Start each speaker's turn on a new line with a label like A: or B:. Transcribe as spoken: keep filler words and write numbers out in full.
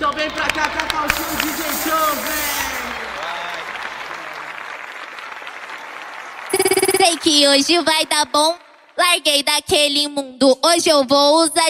A: Então vem pra cá, Cacau Show, D J Show, vem!
B: Sei que hoje vai dar bom. Larguei daquele mundo, hoje eu vou usar